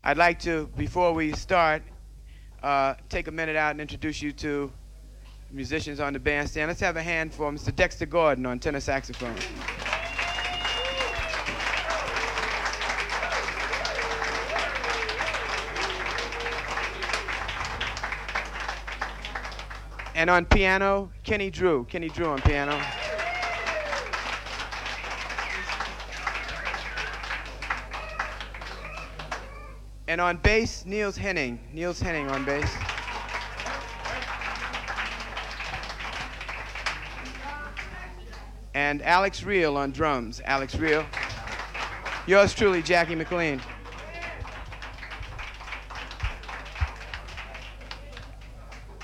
I'd like to, before we start, take a minute out and introduce you to musicians on the bandstand. Let's have a hand for Mr. Dexter Gordon on tenor saxophone. And on piano, Kenny Drew. Kenny Drew on piano. And on bass, Niels Henning. Niels Henning on bass. And Alex Reel on drums. Alex Reel. Yours truly, Jackie McLean.